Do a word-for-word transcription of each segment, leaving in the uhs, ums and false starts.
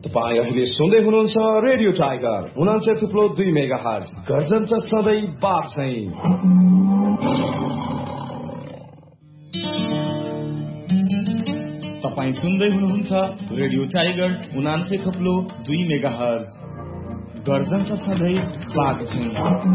तपाईँ अहिले सुन्दै हुनुहुन्छ रेडियो टाइगर उनान्सय थुप्रो दुई मेगा हर्ज गर्जन त सधैँ बाप चाहिँ। तपाईँ सुन्दै हुनुहुन्छ रेडियो टाइगर उनान्सय थुप्रो दुई मेगा हर्ज गर्जन त सधैँ बाप चाहिँ।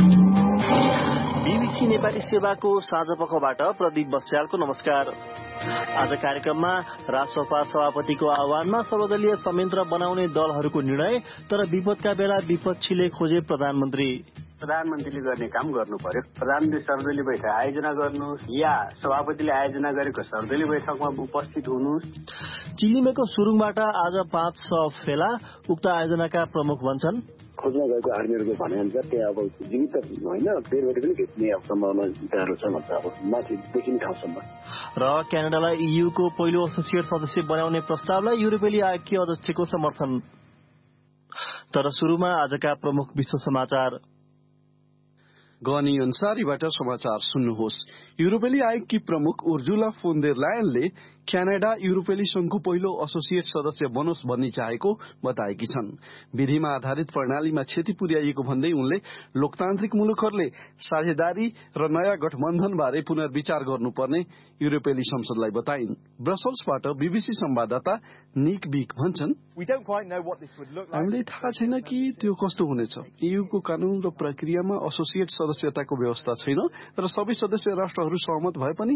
बीबीसी नेपाली सेवाको साँझपखबाट प्रदीप बस्यालको नमस्कार। आज कार्यक्रममा राष्ट्रसभा सभापतिको आह्वानमा सर्वदलीय संयन्त्र बनाउने दलहरूको निर्णय, तर विपदका बेला विपक्षीले खोजे प्रधानमन्त्री। प्रधानमन्त्रीले गर्ने काम गर्नु पर्यो। प्रधानमन्त्री सर्वदलीय बैठक आयोजना गर्नुहोस् या सभापतिले आयोजना गरेको सर्वदलीय बैठकमा उपस्थित हुनुहोस्। चिलिमेको सुरुङबाट आज पाँच सय फेला उक्त आयोजनाका प्रमुख भन्छन्। खोज्न गएको आर्मीहरूको भनेअनुसार त्यहाँ अब जीवित होइन बेरबाट पनि भेट्ने सम्भावना गाह्रो छ भन्छ, अब माथि देखिने ठाउँसम्म। र क्यानाडालाई ईयूको पहिलो एसोसिएट सदस्य बनाउने प्रस्तावलाई युरोपेली आयोगकी अध्यक्षको समर्थन। तर सुरुमा आजका प्रमुख विश्व समाचार। गनी अन्सारीबाट समाचार सुन्नुहोस्। युरोपेली आयोगकी प्रमुख उर्जुला फोन देर लायनले क्यानाडा युरोपेली संघको पहिलो एसोसिएट सदस्य बनोस् भन्ने चाहेको बताएकी छन्। विधिमा आधारित प्रणालीमा क्षति पुर्याइएको भन्दै उनले लोकतान्त्रिक मुलुकहरूले साझेदारी र नयाँ गठबन्धन बारे पुनर्विचार गर्नुपर्ने युरोपेली संसदलाई बताइन्। ब्रसल्सबाट बीबीसी संवाददाता निक बिक भन्छन्, हामीले थाहा छैन कि त्यो कस्तो हुनेछ। ईयूको कानून र प्रक्रियामा एसोसिएट सदस्यताको व्यवस्था छैन र सबै सदस्य राष्ट्रहरू सहमत भए पनि